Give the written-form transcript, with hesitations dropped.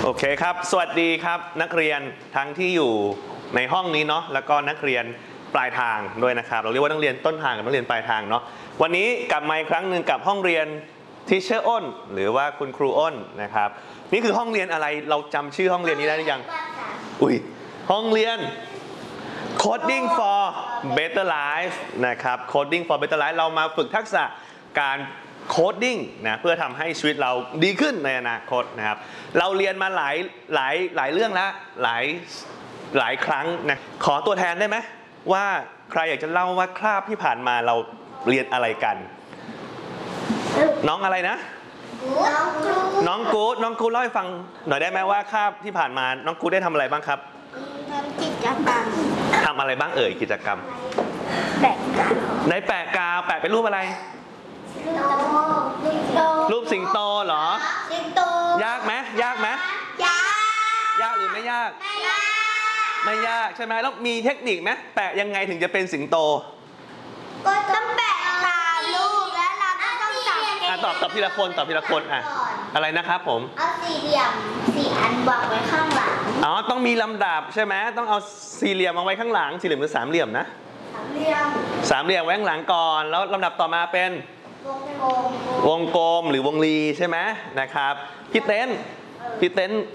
โอเคครับสวัสดีครับนักเรียนทั้งที่อยู่ในห้องนี้เนาะแล้วก็นักเรียนปลายทางด้วยนะครับเราเรียกว่านักเรียนต้นทางกับนักเรียนปลายทางเนาะวันนี้กลับมาอีกครั้งหนึ่งกับห้องเรียน Teacher อ้นหรือว่าคุณครูอ้นนะครับนี่คือห้องเรียนอะไรเราจำชื่อห้องเรียนนี้ได้หรือยังอุ้ยห้องเรียน Coding for Better Life นะครับ Coding for Better Life เรามาฝึกทักษะการโคดดิ้งนะเพื่อทำให้ชีวิตเราดีขึ้นในอนาคตนะครับเราเรียนมาหลายเรื่องแล้วหลายครั้งนะขอตัวแทนได้ไหมว่าใครอยากจะเล่าว่าคาบที่ผ่านมาเราเรียนอะไรกันน้องอะไรนะน้องกู๊ดเล่าให้ฟังหน่อยได้ไหมว่าคาบที่ผ่านมาน้องกู๊ดได้ทำอะไรบ้างครับทำกิจกรรมทำอะไรบ้างเอ่ยกิจกรรมแปะกาวในแปะกาวแปะเป็นรูปอะไรรูปสิงโตเหรอสิงโตยากไหมยากหรือไม่ยากไม่ยากใช่ไหมแล้วมีเทคนิคไหมแปะยังไงถึงจะเป็นสิงโตก็ต้องแปะตามรูปแล้วเราก็ต้องตอบทีละคนอะไรนะครับผมเอาสี่เหลี่ยม4 อันวางไว้ข้างหลังอ๋อต้องมีลำดับใช่ไหมต้องเอาสี่เหลี่ยมมาไว้ข้างหลังสี่เหลี่ยมหรือสามเหลี่ยมนะสามเหลี่ยมไว้ข้างหลังก่อนแล้วลำดับต่อมาเป็นวงกลมหรือวงรีใช่ไหมนะครับพี่เต้น